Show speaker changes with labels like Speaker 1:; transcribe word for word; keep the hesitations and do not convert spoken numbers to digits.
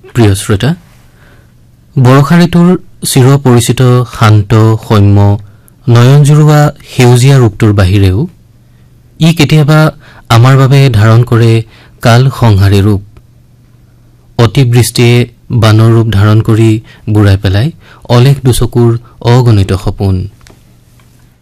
Speaker 1: প্ৰিয় শ্ৰোতা, বৰষা ঋতুৰ চিৰ পৰিচিত শান্ত সৌম্য নয়ন জুৰুৱা সেউজীয়া ৰূপটোৰ বাহিৰেও ই কেতিয়াবা আমাৰ বাবে ধাৰণ কৰে কাল সংহাৰী ৰূপ। অতিবৃষ্টিয়ে বানৰ ৰূপ ধাৰণ কৰি বুঢ়াই পেলাই অলেখ দুচকুৰ অগণিত সপোন।